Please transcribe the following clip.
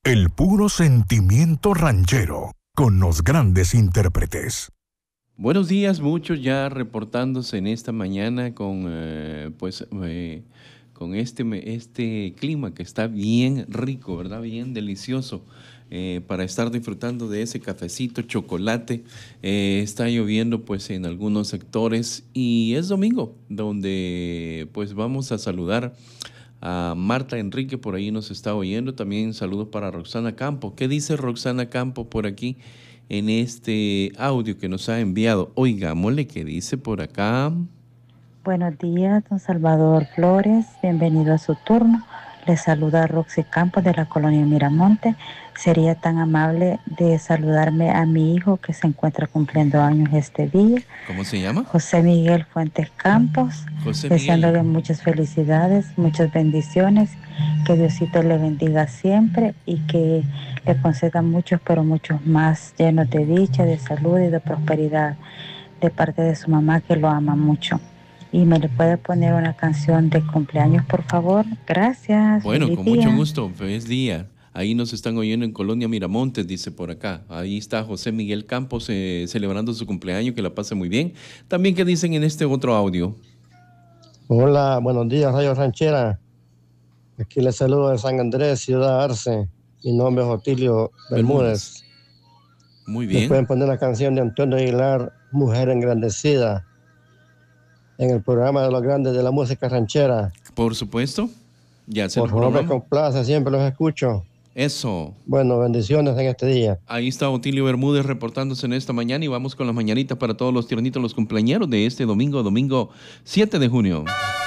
el puro sentimiento ranchero, con los grandes intérpretes. Buenos días, muchos ya reportándose en esta mañana con este clima que está bien rico, ¿verdad? Bien delicioso para estar disfrutando de ese cafecito, chocolate. Está lloviendo pues en algunos sectores y es domingo, donde pues vamos a saludar a Marta Enrique, por ahí nos está oyendo. También saludos para Roxana Campo. ¿Qué dice Roxana Campo por aquí en este audio que nos ha enviado? Oigámosle qué dice por acá. Buenos días, don Salvador Flores. Bienvenido a su turno. Le saluda Roxy Campos de la colonia Miramonte. Sería tan amable de saludarme a mi hijo que se encuentra cumpliendo años este día. ¿Cómo se llama? José Miguel Fuentes Campos. Deseándole muchas felicidades, muchas bendiciones. Que Diosito le bendiga siempre y que le conceda muchos, pero muchos más, llenos de dicha, de salud y de prosperidad, de parte de su mamá, que lo ama mucho. Y me le puede poner una canción de cumpleaños, por favor. Gracias. Bueno, Feliz con día. mucho gusto. Feliz día. Ahí nos están oyendo en Colonia Miramontes, dice por acá. Ahí está José Miguel Campos celebrando su cumpleaños, que la pase muy bien. También, ¿qué dicen en este otro audio? Hola, buenos días, Radio Ranchera. Aquí les saludo de San Andrés, Ciudad Arce. Mi nombre es Otilio Bermúdez. Muy bien. ¿Me pueden poner la canción de Antonio Aguilar, Mujer Engrandecida, en el programa de los grandes de la música ranchera? Por supuesto. Ya se Por favor, me complace, siempre los escucho. Eso. Bueno, bendiciones en este día. Ahí está Otilio Bermúdez reportándose en esta mañana y vamos con las mañanitas para todos los tiernitos, los cumpleañeros de este domingo 7 de junio.